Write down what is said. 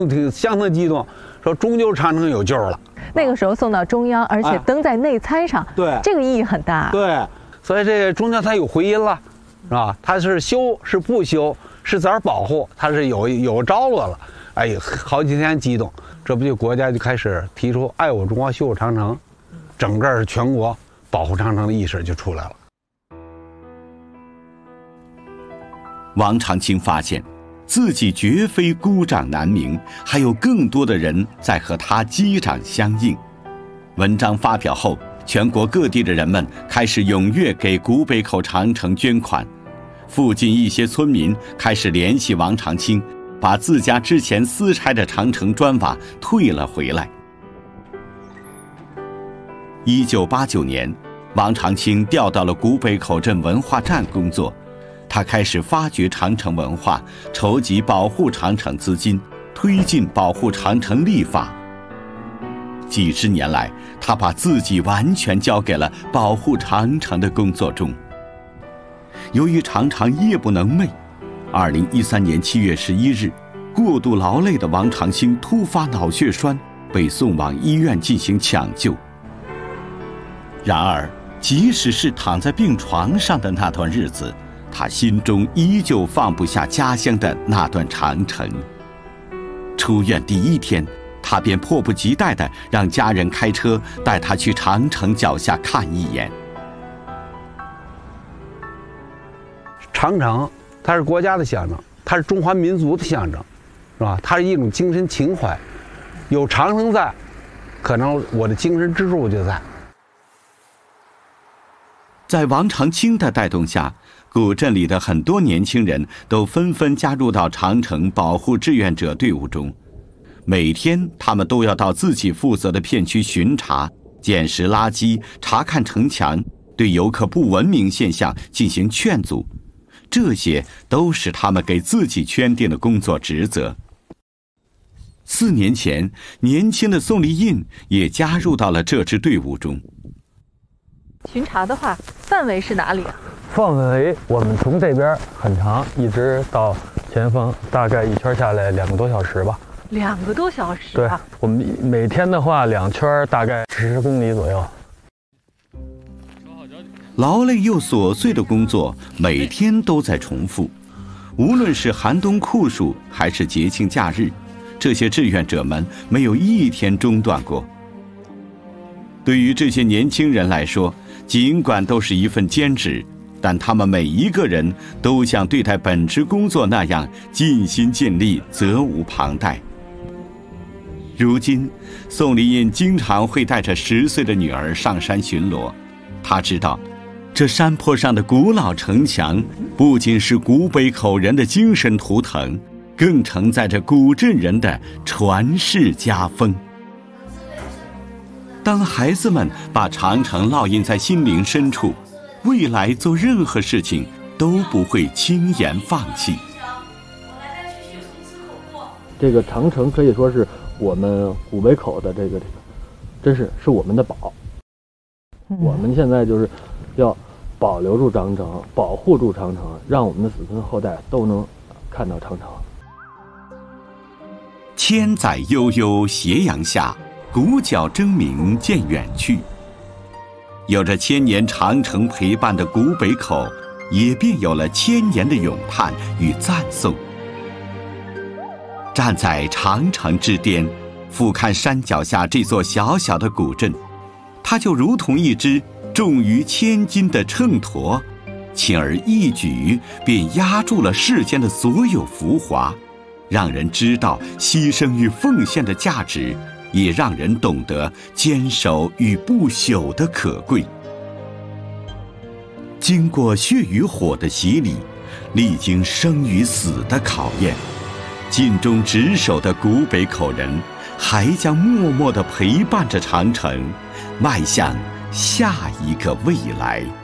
相当激动，说终究长城有救了。 那个时候送到中央，而且登在内参上， 对， 这个意义很大。 对，所以这个中间它有回音了，是吧？它是修是不修，是咋保护，它是有着落了。哎呀，好几天激动，这不就国家就开始提出爱我中华，修我长城，整个全国保护长城的意识就出来了。 王长青发现自己绝非孤掌难鸣，还有更多的人在和他击掌相应。文章发表后，全国各地的人们开始踊跃给古北口长城捐款，附近一些村民开始联系王长青，把自家之前私拆的长城砖瓦退了回来。1989年，王长青调到了古北口镇文化站工作。他开始发掘长城文化，筹集保护长城资金，推进保护长城立法。几十年来，他把自己完全交给了保护长城的工作中。由于常常夜不能寐，2013年7月11日，过度劳累的王长青突发脑血栓，被送往医院进行抢救。然而，即使是躺在病床上的那段日子，他心中依旧放不下家乡的那段长城。出院第一天，他便迫不及待地让家人开车带他去长城脚下看一眼。 长城，它是国家的象征，它是中华民族的象征，是吧？它是一种精神情怀。有长城在，可能我的精神支柱就在。 在王长青的带动下，古镇里的很多年轻人都纷纷加入到长城保护志愿者队伍中。每天，他们都要到自己负责的片区巡查、捡拾垃圾、查看城墙，对游客不文明现象进行劝阻。这些都是他们给自己圈定的工作职责。4年前，年轻的宋立印也加入到了这支队伍中。 巡查的话，范围是哪里啊？ 范围我们从这边很长，一直到前方，大概一圈下来2个多小时吧。 2个多小时、啊？ 对，我们每天的话2圈，大概10公里左右。 劳累又琐碎的工作每天都在重复，无论是寒冬酷暑还是节庆假日，这些志愿者们没有一天中断过。对于这些年轻人来说，尽管都是一份兼职，但他们每一个人都像对待本职工作那样尽心尽力，责无旁贷。如今，宋立印经常会带着10岁的女儿上山巡逻。他知道，这山坡上的古老城墙不仅是古北口人的精神图腾，更承载着古镇人的传世家风。当孩子们把长城烙印在心灵深处，未来做任何事情都不会轻言放弃。 这个长城可以说是我们古北口的这个，真是我们的宝。我们现在就是要保留住长城，保护住长城，让我们的子孙后代都能看到长城。 千载悠悠斜阳下，鼓角争鸣渐远去。有着1000年长城陪伴的古北口，也便有了1000年的咏叹与赞颂。站在长城之巅，俯瞰山脚下这座小小的古镇，它就如同一只重于千斤的秤砣，轻而易举便压住了世间的所有浮华，让人知道牺牲与奉献的价值，也让人懂得坚守与不朽的可贵。经过血与火的洗礼，历经生与死的考验，尽忠职守的古北口人还将默默地陪伴着长城，迈向下一个未来。